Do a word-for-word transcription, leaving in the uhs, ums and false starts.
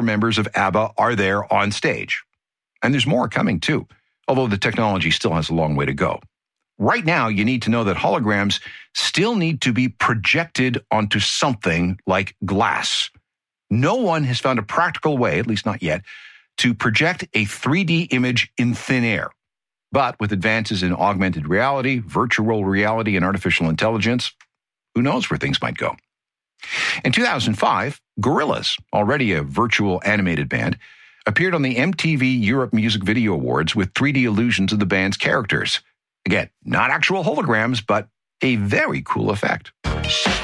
members of ABBA are there on stage. And there's more coming too, although the technology still has a long way to go. Right now, you need to know that holograms still need to be projected onto something like glass. No one has found a practical way, at least not yet, to project a three D image in thin air. But with advances in augmented reality, virtual reality, and artificial intelligence, who knows where things might go. In two thousand five, Gorillaz, already a virtual animated band, appeared on the M T V Europe Music Video Awards with three D illusions of the band's characters. Again, not actual holograms, but a very cool effect.